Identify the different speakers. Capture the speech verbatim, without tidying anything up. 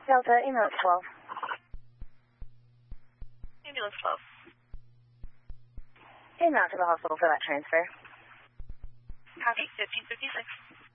Speaker 1: Delta, ambulance twelve.
Speaker 2: Ambulance twelve.
Speaker 1: Inbound to the hospital for that transfer.
Speaker 2: Copy, fifteen fifty-six.